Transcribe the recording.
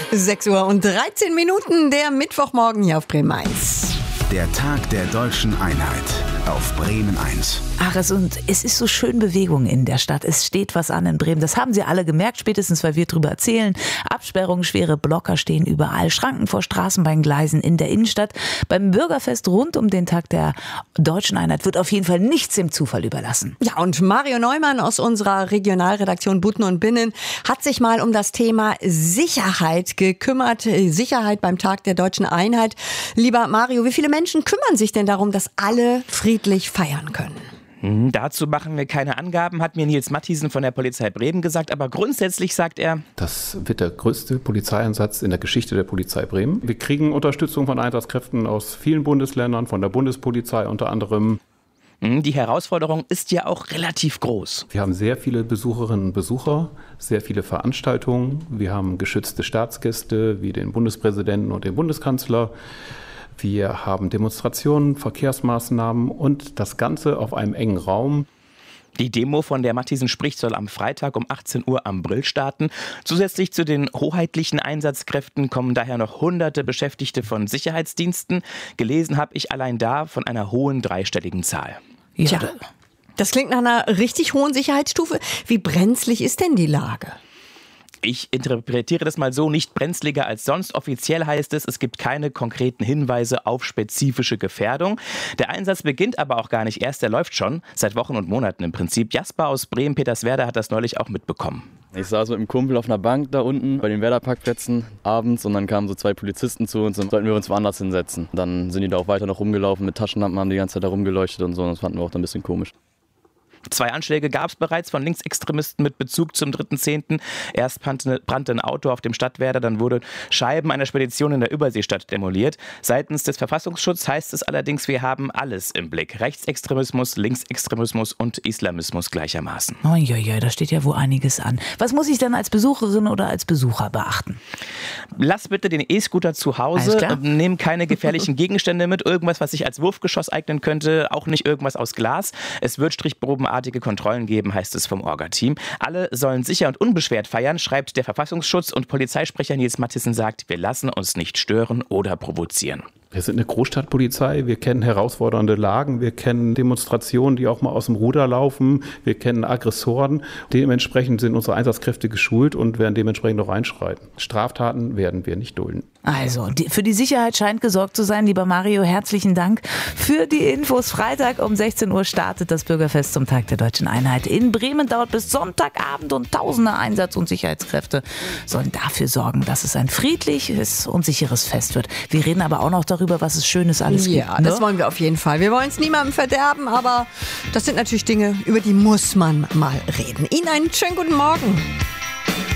6:13 der Mittwochmorgen hier auf Bremen 1. Der Tag der deutschen Einheit auf Bremen 1. Ach, es ist so schön Bewegung in der Stadt. Es steht was an in Bremen. Das haben Sie alle gemerkt, spätestens weil wir drüber erzählen. Absperrungen, schwere Blocker stehen überall. Schranken vor Straßenbahngleisen in der Innenstadt. Beim Bürgerfest rund um den Tag der deutschen Einheit wird auf jeden Fall nichts dem Zufall überlassen. Ja, und Mario Neumann aus unserer Regionalredaktion Buten und Binnen hat sich mal um das Thema Sicherheit gekümmert. Sicherheit beim Tag der deutschen Einheit. Lieber Mario, wie viele Menschen kümmern sich denn darum, dass alle friedlich feiern können? Dazu machen wir keine Angaben, hat mir Nils Mathiesen von der Polizei Bremen gesagt. Aber grundsätzlich sagt er: Das wird der größte Polizeieinsatz in der Geschichte der Polizei Bremen. Wir kriegen Unterstützung von Einsatzkräften aus vielen Bundesländern, von der Bundespolizei unter anderem. Die Herausforderung ist ja auch relativ groß. Wir haben sehr viele Besucherinnen und Besucher, sehr viele Veranstaltungen. Wir haben geschützte Staatsgäste wie den Bundespräsidenten und den Bundeskanzler. Wir haben Demonstrationen, Verkehrsmaßnahmen und das Ganze auf einem engen Raum. Die Demo, von der Mathiesen spricht, soll am Freitag um 18 Uhr am Brill starten. Zusätzlich zu den hoheitlichen Einsatzkräften kommen daher noch hunderte Beschäftigte von Sicherheitsdiensten. Gelesen habe ich allein da von einer hohen dreistelligen Zahl. Tja, das klingt nach einer richtig hohen Sicherheitsstufe. Wie brenzlig ist denn die Lage? Ich interpretiere das mal so: nicht brenzliger als sonst. Offiziell heißt es gibt keine konkreten Hinweise auf spezifische Gefährdung. Der Einsatz beginnt aber auch gar nicht erst, der läuft schon seit Wochen und Monaten im Prinzip. Jasper aus Bremen-Peterswerda hat das neulich auch mitbekommen. Ich saß mit einem Kumpel auf einer Bank da unten bei den Werder-Parkplätzen abends und dann kamen so zwei Polizisten zu uns und sollten wir uns woanders hinsetzen. Dann sind die da auch weiter noch rumgelaufen mit Taschenlampen, haben die ganze Zeit da rumgeleuchtet und so, und das fanden wir auch dann ein bisschen komisch. 2 Anschläge gab es bereits von Linksextremisten mit Bezug zum 3.10. Erst brannte ein Auto auf dem Stadtwerder, dann wurden Scheiben einer Spedition in der Überseestadt demoliert. Seitens des Verfassungsschutzes heißt es allerdings, wir haben alles im Blick. Rechtsextremismus, Linksextremismus und Islamismus gleichermaßen. Uiuiui, da steht ja wohl einiges an. Was muss ich dann als Besucherin oder als Besucher beachten? Lass bitte den E-Scooter zu Hause, nimm keine gefährlichen Gegenstände mit, irgendwas, was sich als Wurfgeschoss eignen könnte, auch nicht irgendwas aus Glas. Es wird Strichprobenartige Kontrollen geben, heißt es vom Orga-Team. Alle sollen sicher und unbeschwert feiern, schreibt der Verfassungsschutz, und Polizeisprecher Nils Mathiesen sagt, wir lassen uns nicht stören oder provozieren. Wir sind eine Großstadtpolizei, wir kennen herausfordernde Lagen, wir kennen Demonstrationen, die auch mal aus dem Ruder laufen, wir kennen Aggressoren. Dementsprechend sind unsere Einsatzkräfte geschult und werden dementsprechend auch einschreiten. Straftaten werden wir nicht dulden. Also, für die Sicherheit scheint gesorgt zu sein. Lieber Mario, herzlichen Dank für die Infos. Freitag um 16 Uhr startet das Bürgerfest zum Tag der deutschen Einheit in Bremen. Dauert bis Sonntagabend und tausende Einsatz- und Sicherheitskräfte sollen dafür sorgen, dass es ein friedliches und sicheres Fest wird. Wir reden aber auch noch darüber, was es Schönes alles gibt. Ja, das wollen wir auf jeden Fall. Wir wollen es niemandem verderben, aber das sind natürlich Dinge, über die muss man mal reden. Ihnen einen schönen guten Morgen.